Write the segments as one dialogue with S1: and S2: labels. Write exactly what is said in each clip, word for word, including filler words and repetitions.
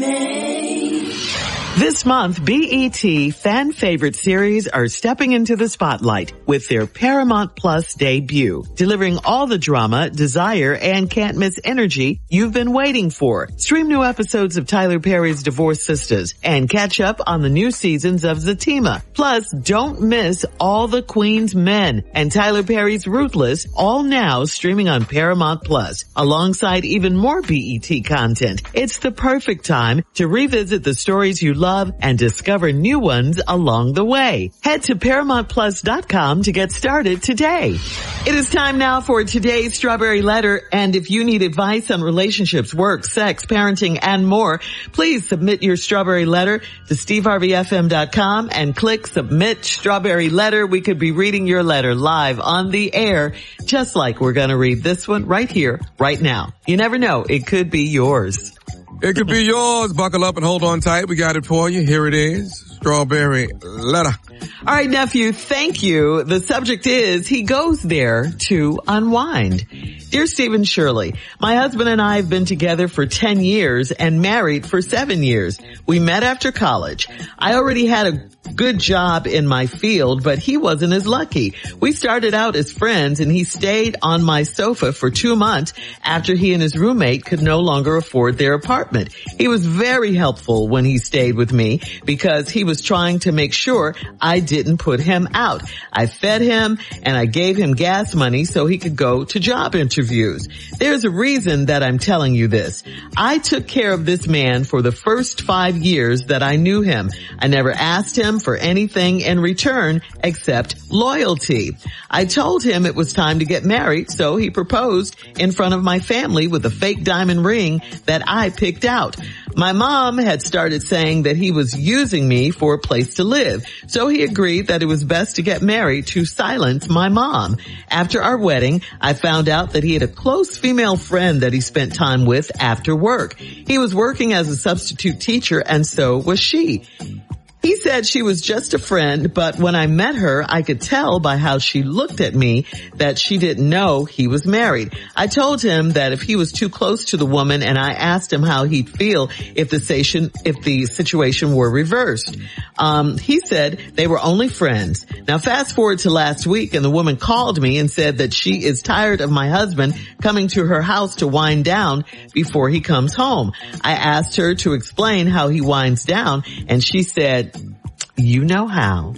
S1: May.
S2: This month, B E T fan favorite series are stepping into the spotlight with their Paramount Plus debut, delivering all the drama, desire, and can't miss energy you've been waiting for. Stream new episodes of Tyler Perry's Divorced Sisters and catch up on the new seasons of Zatima. Plus, don't miss All the Queen's Men and Tyler Perry's Ruthless, all now streaming on Paramount Plus, alongside even more B E T content. It's the perfect time to revisit the stories you love and discover new ones along the way. Head to paramount plus dot com to get started today. It is time now for today's Strawberry Letter, and if you need advice on relationships, work, sex, parenting, and more, please submit your Strawberry Letter to steve harvey f m dot com and click Submit Strawberry Letter. We could be reading your letter live on the air, just like we're going to read this one right here, right now. You never know, it could be yours.
S3: It could be yours. Buckle up and hold on tight. We got it for you. Here it is. Strawberry Letter.
S2: All right, nephew, thank you. The subject is, he goes there to unwind. Dear Stephen Shirley, my husband and I have been together for ten years and married for seven years. We met after college. I already had a good job in my field, but he wasn't as lucky. We started out as friends, and he stayed on my sofa for two months after he and his roommate could no longer afford their apartment. He was very helpful when he stayed with me because he was trying to make sure I didn't put him out. I fed him and I gave him gas money so he could go to job interviews. There's a reason that I'm telling you this. I took care of this man for the first five years that I knew him. I never asked him for anything in return except loyalty. I told him it was time to get married, so he proposed in front of my family with a fake diamond ring that I picked out. My mom had started saying that he was using me for a place to live, so he agreed that it was best to get married to silence my mom. After our wedding, I found out that he had a close female friend that he spent time with after work. He was working as a substitute teacher, and so was she. He said she was just a friend, but when I met her, I could tell by how she looked at me that she didn't know he was married. I told him that if he was too close to the woman, and I asked him how he'd feel if the situation, if the situation were reversed. Um, he said they were only friends. Now fast forward to last week, and the woman called me and said that she is tired of my husband coming to her house to wind down before he comes home. I asked her to explain how he winds down, and she said, you know how.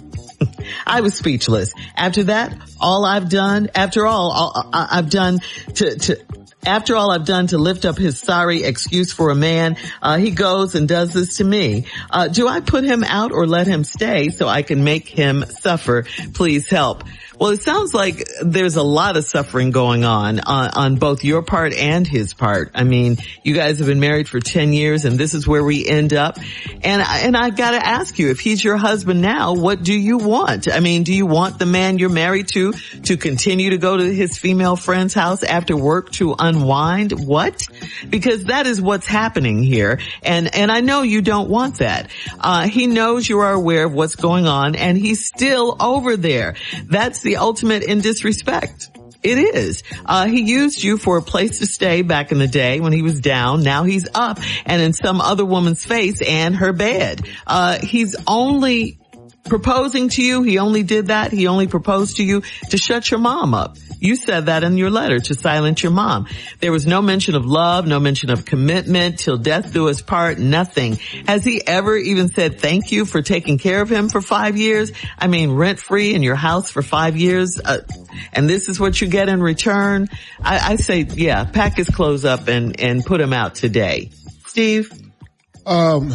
S2: I was speechless. After that, all I've done, after all, all I've done to, to, after all I've done to lift up his sorry excuse for a man, uh, he goes and does this to me. Uh, do I put him out or let him stay so I can make him suffer? Please help. Well, it sounds like there's a lot of suffering going on, on on both your part and his part. I mean, you guys have been married for ten years, and this is where we end up. And and I've got to ask you, if he's your husband now, what do you want? I mean, do you want the man you're married to to continue to go to his female friend's house after work to unwind? What? Because that is what's happening here. And and I know you don't want that. Uh, he knows you are aware of what's going on, and he's still over there. That's the ultimate in disrespect. It is. Uh, he used you for a place to stay back in the day when he was down. Now he's up and in some other woman's face and her bed. Uh, he's only proposing to you. He only did that. He only proposed to you to shut your mom up. You said that in your letter, to silence your mom. There was no mention of love, no mention of commitment, till death do us part, nothing. Has he ever even said thank you for taking care of him for five years? I mean, rent-free in your house for five years, uh, and this is what you get in return? I, I say, yeah, pack his clothes up and, and put him out today. Steve?
S4: Um,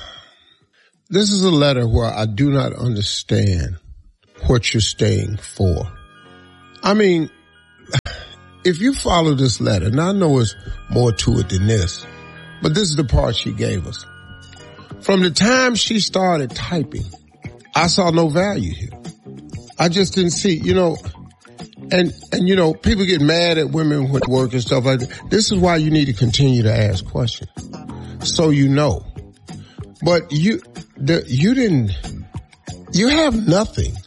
S4: this is a letter where I do not understand what you're staying for. I mean, if you follow this letter, now I know it's more to it than this, but this is the part she gave us. From the time she started typing, I saw no value here. I just didn't see, you know, and, and you know, people get mad at women with work and stuff like that. This is why you need to continue to ask questions, so you know. But you, the, you didn't, you have nothing